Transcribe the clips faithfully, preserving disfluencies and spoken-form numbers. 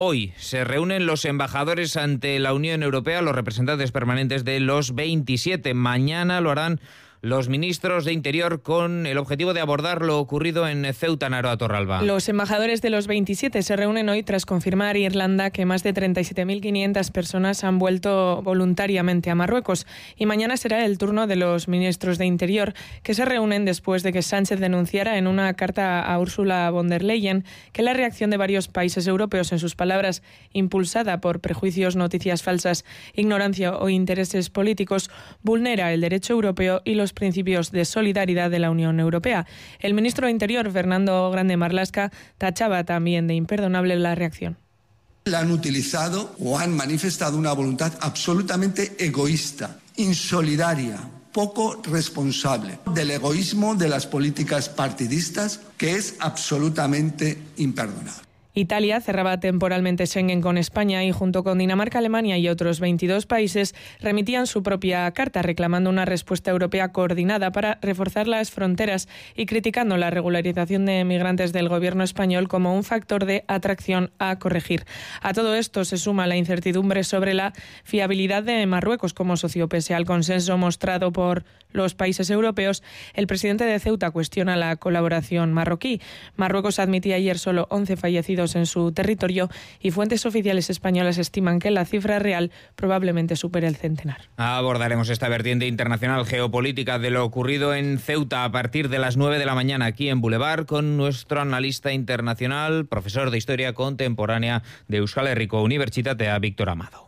Hoy se reúnen los embajadores ante la Unión Europea, los representantes permanentes de los veintisiete. Mañana lo harán los ministros de Interior con el objetivo de abordar lo ocurrido en Ceuta, Naroa Torralba. Los embajadores de los veintisiete se reúnen hoy tras confirmar Irlanda que más de treinta y siete mil quinientas personas han vuelto voluntariamente a Marruecos. Y mañana será el turno de los ministros de Interior, que se reúnen después de que Sánchez denunciara en una carta a Ursula von der Leyen que la reacción de varios países europeos, en sus palabras, impulsada por prejuicios, noticias falsas, ignorancia o intereses políticos, vulnera el derecho europeo y los principios de solidaridad de la Unión Europea. El ministro de Interior, Fernando Grande Marlaska, tachaba también de imperdonable la reacción. Han utilizado o han manifestado una voluntad absolutamente egoísta, insolidaria, poco responsable, del egoísmo de las políticas partidistas, que es absolutamente imperdonable. Italia cerraba temporalmente Schengen con España y junto con Dinamarca, Alemania y otros veintidós países remitían su propia carta reclamando una respuesta europea coordinada para reforzar las fronteras y criticando la regularización de migrantes del gobierno español como un factor de atracción a corregir. A todo esto se suma la incertidumbre sobre la fiabilidad de Marruecos como socio. Pese al consenso mostrado por los países europeos, el presidente de Ceuta cuestiona la colaboración marroquí. Marruecos admitía ayer solo once fallecidos en su territorio y fuentes oficiales españolas estiman que la cifra real probablemente supere el centenar. Abordaremos esta vertiente internacional geopolítica de lo ocurrido en Ceuta a partir de las nueve de la mañana aquí en Boulevard con nuestro analista internacional, profesor de Historia Contemporánea de Euskal Herriko Unibertsitatea, Víctor Amado.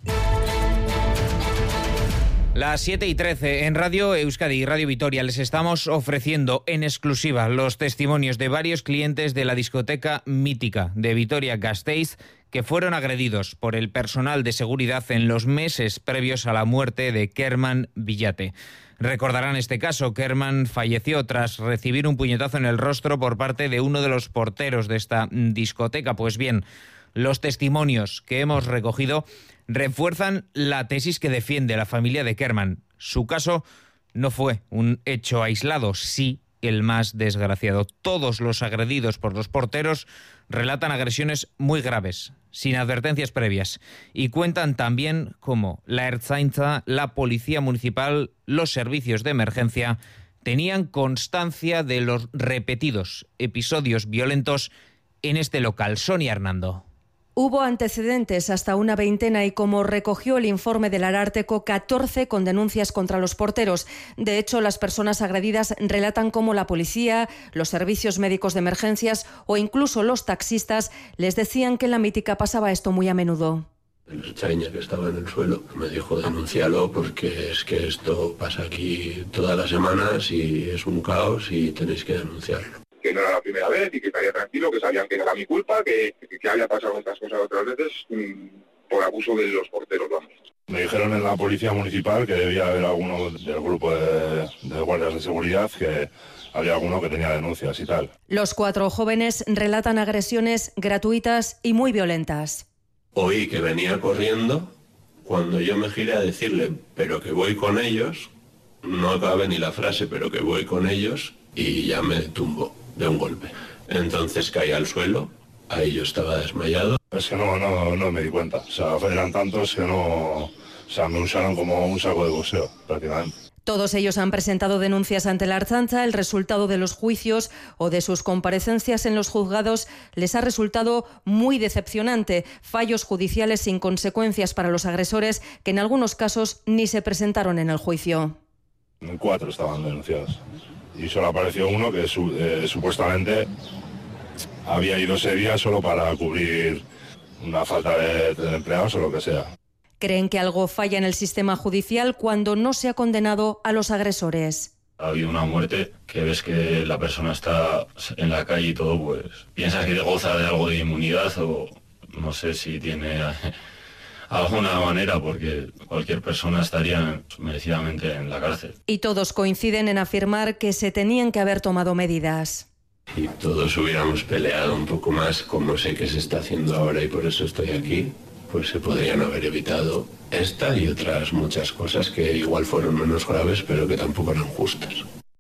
Las siete y trece en Radio Euskadi y Radio Vitoria les estamos ofreciendo en exclusiva los testimonios de varios clientes de la discoteca mítica de Vitoria-Gasteiz que fueron agredidos por el personal de seguridad en los meses previos a la muerte de Kerman Villate. Recordarán este caso. Kerman falleció tras recibir un puñetazo en el rostro por parte de uno de los porteros de esta discoteca. Pues bien, los testimonios que hemos recogido refuerzan la tesis que defiende la familia de Kerman. Su caso no fue un hecho aislado, sí el más desgraciado. Todos los agredidos por los porteros relatan agresiones muy graves, sin advertencias previas, y cuentan también cómo la Ertzaintza, la Policía Municipal, los servicios de emergencia tenían constancia de los repetidos episodios violentos en este local. Sonia Hernando. Hubo antecedentes hasta una veintena y, como recogió el informe del Ararteko, catorce con denuncias contra los porteros. De hecho, las personas agredidas relatan cómo la policía, los servicios médicos de emergencias o incluso los taxistas les decían que en la mítica pasaba esto muy a menudo. El Ertzaina, que estaba en el suelo, me dijo: denúncialo porque es que esto pasa aquí todas las semanas y es un caos y tenéis que denunciarlo. Que no era la primera vez y que estaría tranquilo, que sabían que no era mi culpa, que, que había pasado estas cosas otras veces mmm, por abuso de los porteros, vamos. Me dijeron en la policía municipal que debía haber alguno del grupo de, de guardias de seguridad, que había alguno que tenía denuncias y tal. Los cuatro jóvenes relatan agresiones gratuitas y muy violentas. Oí que venía corriendo, cuando yo me giré a decirle, pero que voy con ellos, no acabé ni la frase, pero que voy con ellos, y ya me tumbó de un golpe. Entonces caí al suelo, ahí yo estaba desmayado. Es que no, no, no me di cuenta, o sea, eran tantos que no, o sea, me usaron como un saco de boxeo, prácticamente. Todos ellos han presentado denuncias ante la Ertzaintza. El resultado de los juicios o de sus comparecencias en los juzgados les ha resultado muy decepcionante. Fallos judiciales sin consecuencias para los agresores que en algunos casos ni se presentaron en el juicio. Cuatro estaban denunciados. Y solo apareció uno que su, eh, supuestamente había ido ese día solo para cubrir una falta de, de empleados o lo que sea. Creen que algo falla en el sistema judicial cuando no se ha condenado a los agresores. Ha habido una muerte que ves que la persona está en la calle y todo, pues piensas que goza de algo de inmunidad o no sé si tiene alguna manera, porque cualquier persona estaría merecidamente en la cárcel. Y todos coinciden en afirmar que se tenían que haber tomado medidas. Y todos hubiéramos peleado un poco más, como sé que se está haciendo ahora y por eso estoy aquí, pues se podrían haber evitado esta y otras muchas cosas que igual fueron menos graves, pero que tampoco eran justas.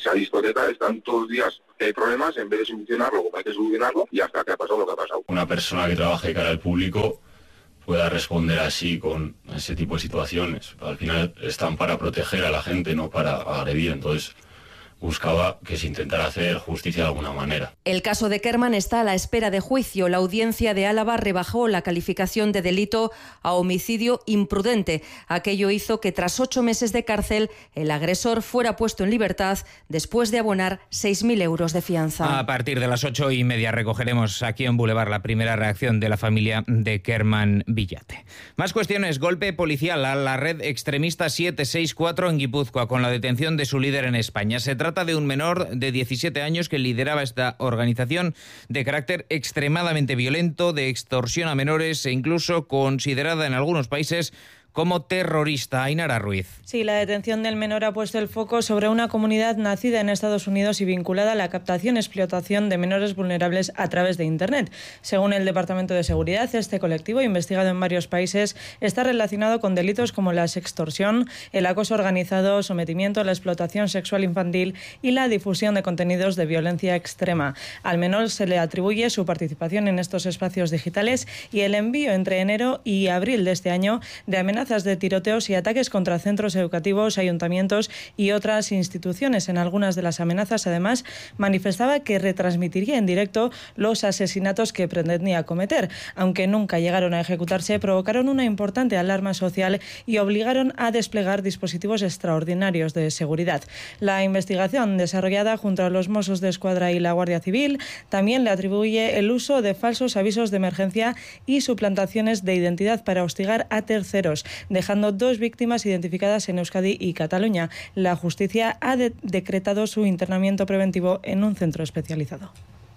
esa discoteca están todos los días que hay problemas, en vez de solucionarlo, como hay que solucionarlo, y hasta que ha pasado lo que ha pasado. Una persona que trabaje de cara al público pueda responder así con ese tipo de situaciones. Al final están para proteger a la gente, no para agredir, entonces buscaba que se intentara hacer justicia de alguna manera. El caso de Kerman está a la espera de juicio. La audiencia de Álava rebajó la calificación de delito a homicidio imprudente. Aquello hizo que tras ocho meses de cárcel el agresor fuera puesto en libertad después de abonar seis mil euros de fianza. A partir de las ocho y media recogeremos aquí en Boulevard la primera reacción de la familia de Kerman Villate. Más cuestiones. Golpe policial a la red extremista siete seis cuatro en Guipúzcoa con la detención de su líder en España. Se trata de un menor de diecisiete años que lideraba esta organización de carácter extremadamente violento, de extorsión a menores e incluso considerada en algunos países como terrorista. Ainara Ruiz. Sí, la detención del menor ha puesto el foco sobre una comunidad nacida en Estados Unidos y vinculada a la captación y explotación de menores vulnerables a través de Internet. Según el Departamento de Seguridad, este colectivo, investigado en varios países, está relacionado con delitos como la extorsión, el acoso organizado, sometimiento a la explotación sexual infantil y la difusión de contenidos de violencia extrema. Al menor se le atribuye su participación en estos espacios digitales y el envío entre enero y abril de este año de amenazas de tiroteos y ataques contra centros educativos, ayuntamientos y otras instituciones. En algunas de las amenazas, además, manifestaba que retransmitiría en directo los asesinatos que pretendía cometer. Aunque nunca llegaron a ejecutarse, provocaron una importante alarma social y obligaron a desplegar dispositivos extraordinarios de seguridad. La investigación, desarrollada junto a los Mossos de Escuadra y la Guardia Civil, también le atribuye el uso de falsos avisos de emergencia y suplantaciones de identidad para hostigar a terceros, dejando dos víctimas identificadas en Euskadi y Cataluña. La justicia ha de- decretado su internamiento preventivo en un centro especializado.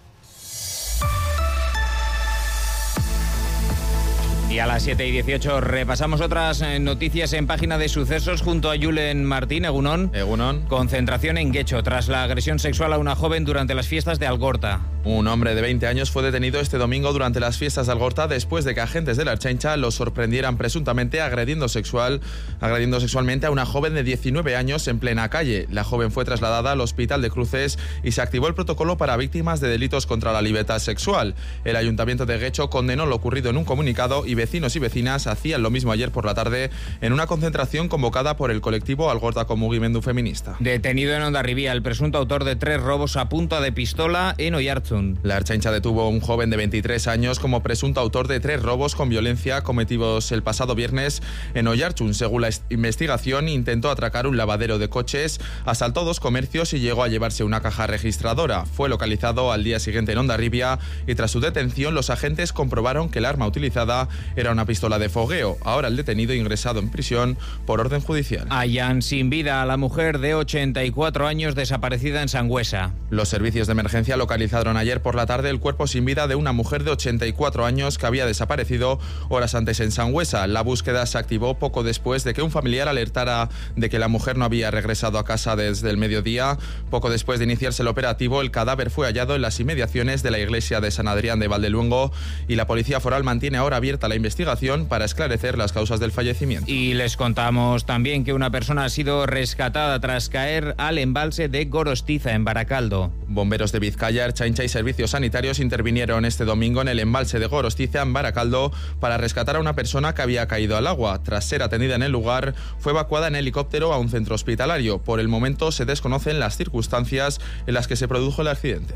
Y a las siete y dieciocho repasamos otras noticias en página de sucesos junto a Julen Martín. Egunon. Egunon. Concentración en Guecho tras la agresión sexual a una joven durante las fiestas de Algorta. Un hombre de veinte años fue detenido este domingo durante las fiestas de Algorta después de que agentes de la Ertzaintza lo sorprendieran presuntamente agrediendo, sexual, agrediendo sexualmente a una joven de diecinueve años en plena calle. La joven fue trasladada al Hospital de Cruces y se activó el protocolo para víctimas de delitos contra la libertad sexual. El Ayuntamiento de Guecho condenó lo ocurrido en un comunicado y vecinos y vecinas hacían lo mismo ayer por la tarde en una concentración convocada por el colectivo Algorta con Mugimendu Feminista. Detenido en Hondarribía el presunto autor de tres robos a punta de pistola en Oiartzun. La Ertzaintza detuvo a un joven de veintitrés años como presunto autor de tres robos con violencia cometidos el pasado viernes en Oiartzun. Según la investigación, intentó atracar un lavadero de coches, asaltó dos comercios y llegó a llevarse una caja registradora. Fue localizado al día siguiente en Hondarribia y tras su detención los agentes comprobaron que el arma utilizada era una pistola de fogueo. Ahora el detenido ingresado en prisión por orden judicial. Hallan sin vida a la mujer de ochenta y cuatro años desaparecida en Sangüesa. Los servicios de emergencia localizaron ayer por la tarde el cuerpo sin vida de una mujer de ochenta y cuatro años que había desaparecido horas antes en Sangüesa. La búsqueda se activó poco después de que un familiar alertara de que la mujer no había regresado a casa desde el mediodía. Poco después de iniciarse el operativo, el cadáver fue hallado en las inmediaciones de la iglesia de San Adrián de Valdeluengo y la Policía Foral mantiene ahora abierta la investigación para esclarecer las causas del fallecimiento. Y les contamos también que una persona ha sido rescatada tras caer al embalse de Gorostiza, en Baracaldo. Bomberos de Vizcaya, Ertzaintza y servicios sanitarios intervinieron este domingo en el embalse de Gorostiza, en Baracaldo, para rescatar a una persona que había caído al agua. Tras ser atendida en el lugar, fue evacuada en helicóptero a un centro hospitalario. Por el momento se desconocen las circunstancias en las que se produjo el accidente.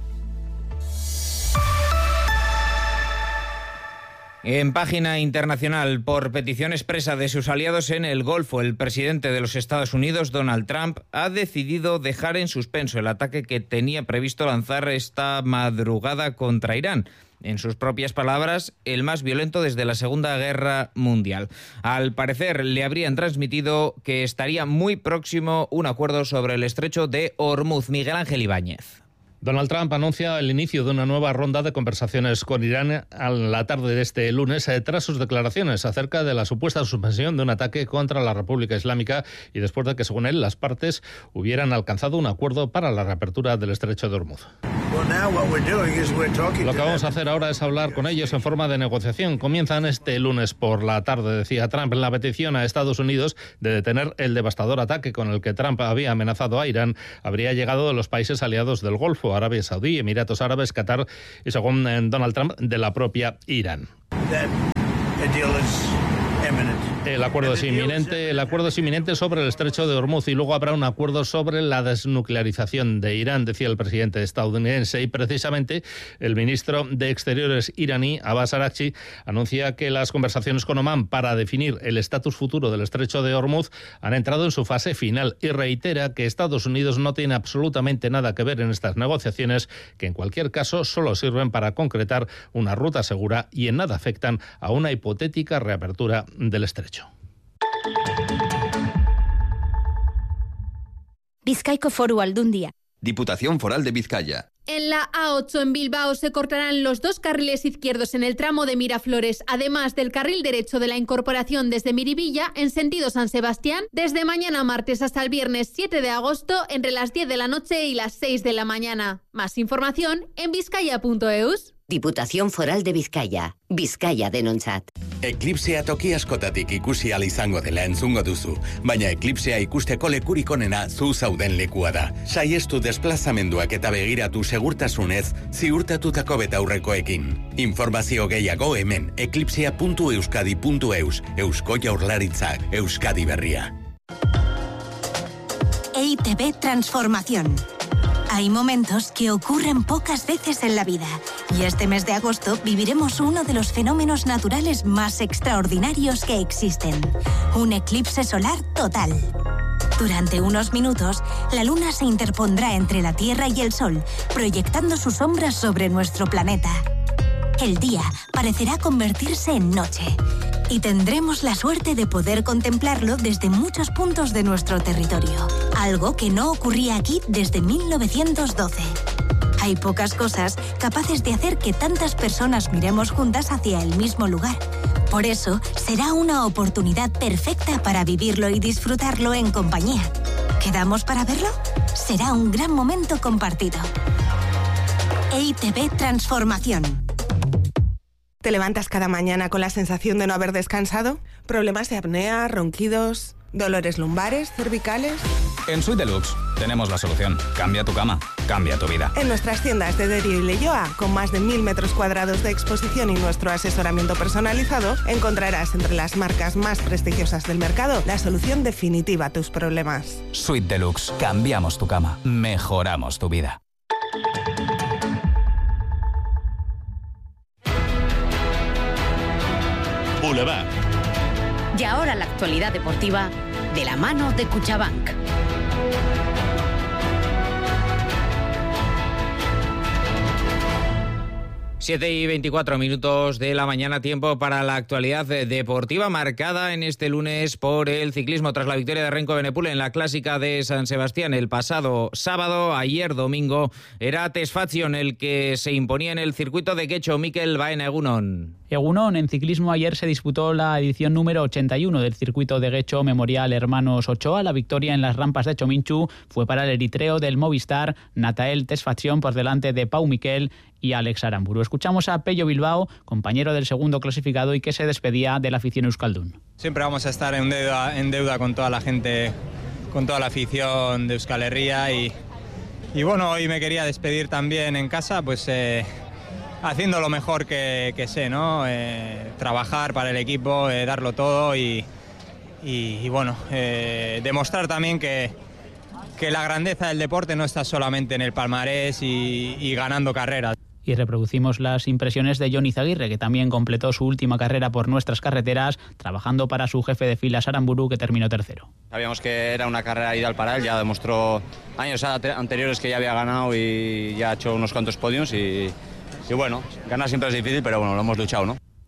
En página internacional, por petición expresa de sus aliados en el Golfo, el presidente de los Estados Unidos, Donald Trump, ha decidido dejar en suspenso el ataque que tenía previsto lanzar esta madrugada contra Irán. En sus propias palabras, el más violento desde la Segunda Guerra Mundial. Al parecer, le habrían transmitido que estaría muy próximo un acuerdo sobre el estrecho de Hormuz. Miguel Ángel Ibáñez. Donald Trump anuncia el inicio de una nueva ronda de conversaciones con Irán a la tarde de este lunes, tras sus declaraciones acerca de la supuesta suspensión de un ataque contra la República Islámica y después de que, según él, las partes hubieran alcanzado un acuerdo para la reapertura del estrecho de Hormuz. Lo que vamos a hacer ahora es hablar con ellos en forma de negociación. Comienzan este lunes por la tarde, decía Trump, en la petición a Estados Unidos de detener el devastador ataque con el que Trump había amenazado a Irán. Habría llegado de los países aliados del Golfo, Arabia Saudí, Emiratos Árabes, Qatar y, según Donald Trump, de la propia Irán. El acuerdo es inminente, el acuerdo es inminente sobre el estrecho de Hormuz y luego habrá un acuerdo sobre la desnuclearización de Irán, decía el presidente estadounidense, y precisamente el ministro de Exteriores iraní, Abbas Araghchi, anuncia que las conversaciones con Omán para definir el estatus futuro del estrecho de Hormuz han entrado en su fase final y reitera que Estados Unidos no tiene absolutamente nada que ver en estas negociaciones, que en cualquier caso solo sirven para concretar una ruta segura y en nada afectan a una hipotética reapertura del estrecho. Bizkaiko Foru Aldundia. Diputación Foral de Vizcaya. En la A ocho en Bilbao se cortarán los dos carriles izquierdos en el tramo de Miraflores, además del carril derecho de la incorporación desde Miribilla en sentido San Sebastián, desde mañana martes hasta el viernes siete de agosto entre las diez de la noche y las seis de la mañana. Más información en bizkaia punto eus. Diputación Foral de Bizkaia. Bizkaia denontzat. Eklipsea toki askotatik ikusi ahal izango dela entzungo duzu, baina eklipsea ikusteko lekurik onena zu zauden lekua da. Saiestu desplazamenduak eta begiratu segurtasunez ziurtatutako betaurrekoekin. Informazio gehiago hemen eklipsea puntu euskadi puntu eus. Eusko Jaurlaritzak, Euskadi Berria. E I Te Be Transformación. Hay momentos que ocurren pocas veces en la vida y este mes de agosto viviremos uno de los fenómenos naturales más extraordinarios que existen, un eclipse solar total. Durante unos minutos, la luna se interpondrá entre la Tierra y el Sol, proyectando sus sombras sobre nuestro planeta. El día parecerá convertirse en noche y tendremos la suerte de poder contemplarlo desde muchos puntos de nuestro territorio, algo que no ocurría aquí desde mil novecientos doce. Hay pocas cosas capaces de hacer que tantas personas miremos juntas hacia el mismo lugar. Por eso, será una oportunidad perfecta para vivirlo y disfrutarlo en compañía. ¿Quedamos para verlo? Será un gran momento compartido. E I Te Be Transformación. ¿Te levantas cada mañana con la sensación de no haber descansado? ¿Problemas de apnea, ronquidos, dolores lumbares, cervicales? En Suite Deluxe tenemos la solución. Cambia tu cama, cambia tu vida. En nuestras tiendas de Derio y Leioa, con más de mil metros cuadrados de exposición y nuestro asesoramiento personalizado, encontrarás entre las marcas más prestigiosas del mercado la solución definitiva a tus problemas. Suite Deluxe. Cambiamos tu cama, mejoramos tu vida. Boulevard. Y ahora la actualidad deportiva de la mano de Cuchabank. siete y veinticuatro minutos de la mañana, tiempo para la actualidad deportiva marcada en este lunes por el ciclismo tras la victoria de Renko Benepul en la clásica de San Sebastián el pasado sábado. Ayer domingo era Tesfazion el que se imponía en el circuito de Getxo. Mikel Baena, Egunon. Egunon, en ciclismo ayer se disputó la edición número ochenta y uno del circuito de Getxo Memorial Hermanos Ochoa. La victoria en las rampas de Chominchu fue para el eritreo del Movistar, Natael Tesfazion, por delante de Pau Miquel y Alex Aramburu. Escuchamos a Pello Bilbao, compañero del segundo clasificado y que se despedía de la afición euskaldun. Siempre vamos a estar en deuda, en deuda con toda la gente, con toda la afición de Euskal Herria y, y bueno, hoy me quería despedir también en casa, pues eh, haciendo lo mejor que, que sé, ¿no? Eh, trabajar para el equipo, eh, darlo todo y, y, y bueno, eh, demostrar también que que la grandeza del deporte no está solamente en el palmarés y, y ganando carreras. Y reproducimos las impresiones de Jon Izaguirre, que también completó su última carrera por nuestras carreteras, trabajando para su jefe de filas Aramburu, que terminó tercero. Sabíamos que era una carrera ideal para él, ya demostró años anteriores que ya había ganado y ya ha hecho unos cuantos podiums y, y bueno, ganar siempre es difícil, pero bueno, lo hemos luchado, ¿no?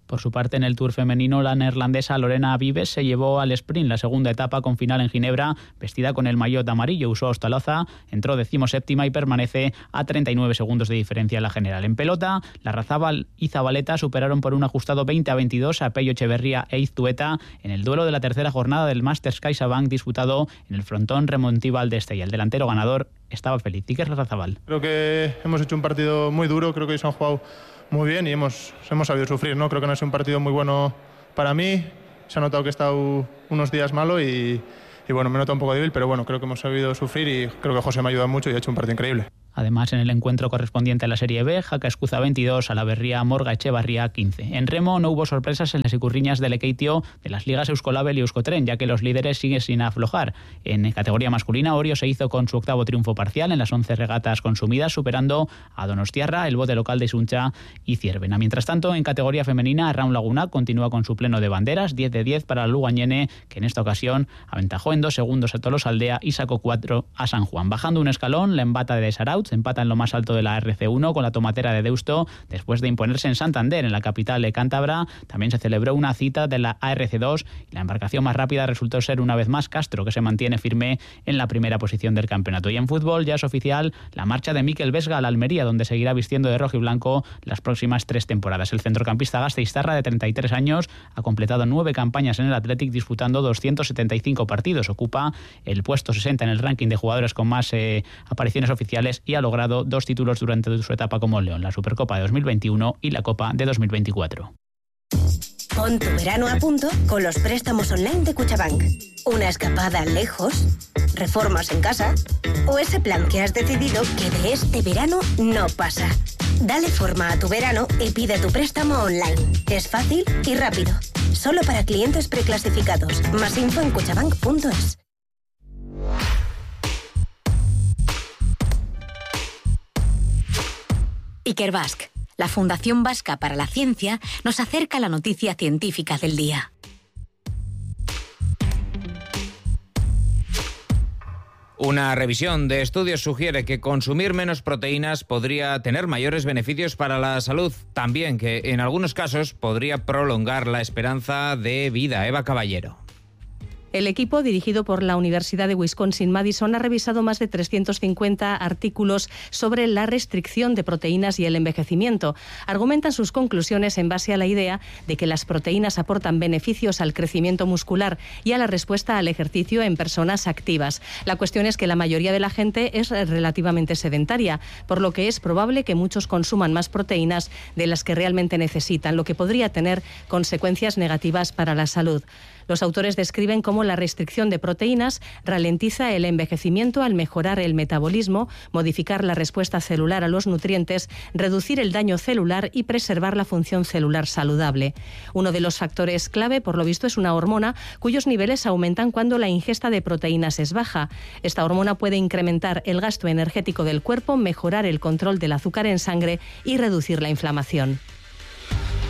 Por su parte, en el Tour femenino, la neerlandesa Lorena Vives se llevó al sprint la segunda etapa con final en Ginebra, vestida con el maillot amarillo. Usó Ostaloza, entró decimoséptima y permanece a treinta y nueve segundos de diferencia en la general. En pelota, Larrazábal y Zabaleta superaron por un ajustado veinte a veintidós a Pello Echeverría e Iztueta en el duelo de la tercera jornada del Masters CaixaBank disputado en el frontón Remontíbal de Estella. El delantero ganador estaba feliz. Iker Larrazábal. Creo que hemos hecho un partido muy duro, creo que se han jugado muy bien y hemos, hemos sabido sufrir, ¿no? Creo que no ha sido un partido muy bueno para mí, se ha notado que he estado unos días malo y, y bueno, me he notado un poco débil, pero bueno, creo que hemos sabido sufrir y creo que José me ha ayudado mucho y ha hecho un partido increíble. Además, en el encuentro correspondiente a la Serie B, Jaca Escuza veintidós, Alaberría Morga Echevarría quince. En remo no hubo sorpresas en las icurriñas del Ekeitio de las ligas Euskolabel y Euskotren, ya que los líderes siguen sin aflojar. En categoría masculina, Orio se hizo con su octavo triunfo parcial en las once regatas consumidas, superando a Donostiarra, el bote local de Isuncha y Ciervena. Mientras tanto, en categoría femenina, Raun Laguna continúa con su pleno de banderas, diez de diez para la Lugañene, que en esta ocasión aventajó en dos segundos a Tolosaldea y sacó cuatro a San Juan. Bajando un escalón, la embata de Saraut empata en lo más alto de la R C uno con la tomatera de Deusto después de imponerse en Santander, en la capital de Cántabra. También se celebró una cita de la A R C dos y la embarcación más rápida resultó ser una vez más Castro, que se mantiene firme en la primera posición del campeonato. Y en fútbol ya es oficial la marcha de Mikel Vesga a la Almería, donde seguirá vistiendo de rojo y blanco las próximas tres temporadas. El centrocampista gasteiztarra de treinta y tres años ha completado nueve campañas en el Athletic disputando doscientos setenta y cinco partidos. Ocupa el puesto sesenta en el ranking de jugadores con más eh, apariciones oficiales y ha logrado dos títulos durante su etapa como León, la Supercopa de dos mil veintiuno y la Copa de dos mil veinticuatro. Pon tu verano a punto con los préstamos online de Cuchabank. Una escapada lejos, reformas en casa o ese plan que has decidido que de este verano no pasa. Dale forma a tu verano y pide tu préstamo online. Es fácil y rápido. Solo para clientes preclasificados. Más info en cuchabank punto es. Ikerbasque, la Fundación Vasca para la Ciencia, nos acerca la noticia científica del día. Una revisión de estudios sugiere que consumir menos proteínas podría tener mayores beneficios para la salud. También que en algunos casos podría prolongar la esperanza de vida. Eva Caballero. El equipo, dirigido por la Universidad de Wisconsin-Madison, ha revisado más de trescientos cincuenta artículos sobre la restricción de proteínas y el envejecimiento. Argumentan sus conclusiones en base a la idea de que las proteínas aportan beneficios al crecimiento muscular y a la respuesta al ejercicio en personas activas. La cuestión es que la mayoría de la gente es relativamente sedentaria, por lo que es probable que muchos consuman más proteínas de las que realmente necesitan, lo que podría tener consecuencias negativas para la salud. Los autores describen cómo la restricción de proteínas ralentiza el envejecimiento al mejorar el metabolismo, modificar la respuesta celular a los nutrientes, reducir el daño celular y preservar la función celular saludable. Uno de los factores clave, por lo visto, es una hormona cuyos niveles aumentan cuando la ingesta de proteínas es baja. Esta hormona puede incrementar el gasto energético del cuerpo, mejorar el control del azúcar en sangre y reducir la inflamación.